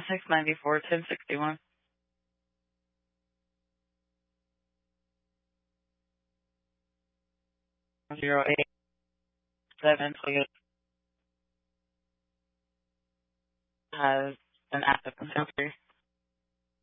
694 1061. 087 Toyota has an active consumer.